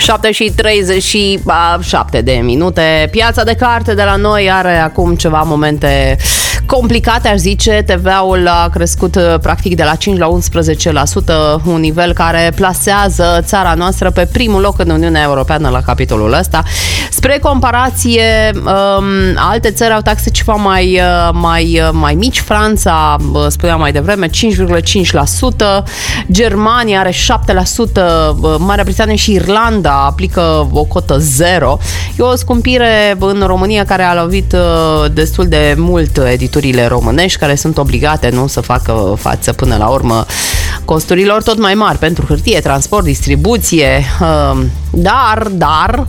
7:37 de minute. Piața de carte de la noi are acum ceva momente complicate, aș zice. TVA-ul a crescut practic de la 5 la 11%, un nivel care plasează țara noastră pe primul loc în Uniunea Europeană la capitolul ăsta. Spre comparație, alte țări au taxe ceva mai mici. Franța, spuneam mai devreme, 5,5%, Germania are 7%, Marea Britanie și Irlanda aplică o cotă 0. E o scumpire în România care a lovit destul de mult editurile românești, care sunt obligate, nu, să facă față până la urmă costurilor tot mai mari pentru hârtie, transport, distribuție, dar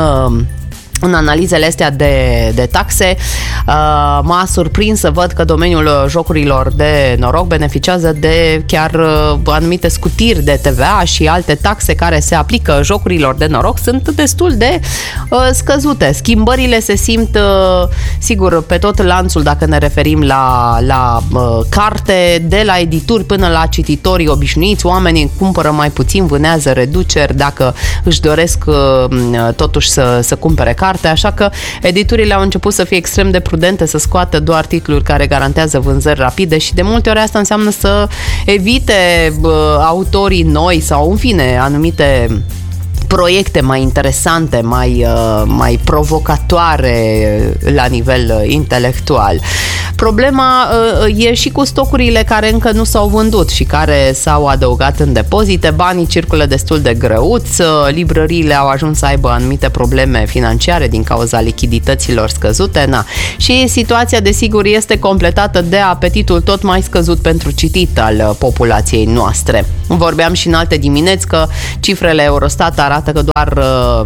în analizele astea de taxe m-a surprins să văd că domeniul jocurilor de noroc beneficiază de chiar anumite scutiri de TVA și alte taxe care se aplică jocurilor de noroc sunt destul de scăzute. Schimbările se simt, sigur, pe tot lanțul, dacă ne referim la carte, de la edituri până la cititorii obișnuiți. Oamenii cumpără mai puțin, vânează reduceri dacă își doresc totuși să cumpere carte. Așa că editurile au început să fie extrem de prudente, să scoată doar titluri care garantează vânzări rapide și de multe ori asta înseamnă să evite autorii noi sau, în fine, anumite proiecte mai interesante, mai provocatoare la nivel intelectual. Problema e și cu stocurile care încă nu s-au vândut și care s-au adăugat în depozite. Banii circulă destul de greuți, librăriile au ajuns să aibă anumite probleme financiare din cauza lichidităților scăzute. Și situația, desigur, este completată de apetitul tot mai scăzut pentru citit al populației noastre. Vorbeam și în alte dimineți că cifrele Eurostat arată că doar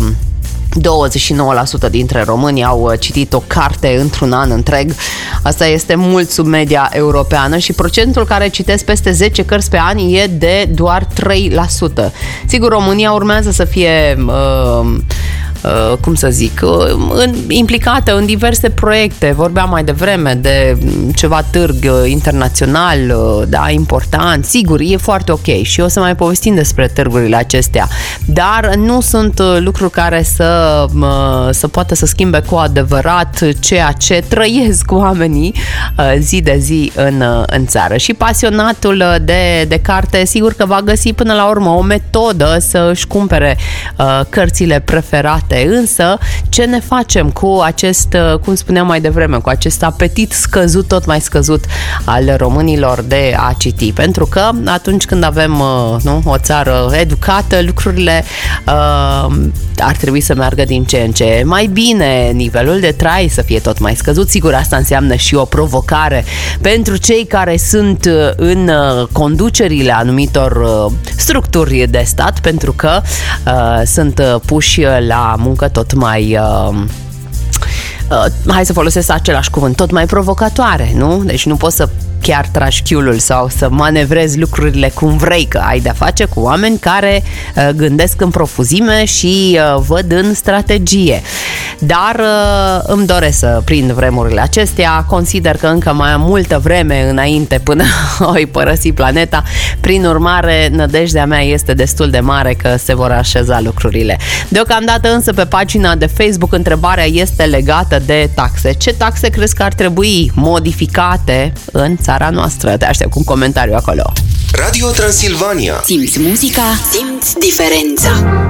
29% dintre români au citit o carte într-un an întreg. Asta este mult sub media europeană și procentul care citesc peste 10 cărți pe an e de doar 3%. Sigur, România urmează să fie implicată în diverse proiecte. Vorbeam mai devreme de ceva târg internațional, important. Sigur, e foarte ok și o să mai povestim despre târgurile acestea, dar nu sunt lucruri care să poată să schimbe cu adevărat ceea ce trăiesc oamenii zi de zi în țară. Și pasionatul de carte, sigur că va găsi până la urmă o metodă să își cumpere cărțile preferate. Însă, ce ne facem cu acest, cum spuneam mai devreme, cu acest apetit scăzut, tot mai scăzut al românilor de a citi? Pentru că atunci când avem o țară educată, lucrurile ar trebui să meargă din ce în ce mai bine, nivelul de trai să fie tot mai scăzut. Sigur, asta înseamnă și o provocare pentru cei care sunt în conducerile anumitor structuri de stat, pentru că sunt puși la muncă tot mai hai să folosesc același cuvânt, tot mai provocatoare, nu? Deci nu poți să chiar tragi chiulul sau să manevrezi lucrurile cum vrei, că ai de-a face cu oameni care gândesc în profuzime și văd în strategie. Dar îmi doresc să prind vremurile acestea, consider că încă mai am multă vreme înainte până voi părăsi planeta, prin urmare nădejdea mea este destul de mare că se vor așeza lucrurile. Deocamdată însă pe pagina de Facebook întrebarea este legată de taxe. Ce taxe crezi că ar trebui modificate în țara noastră? Te aștept cu un comentariu acolo. Radio Transilvania. Simți muzica, simți diferența.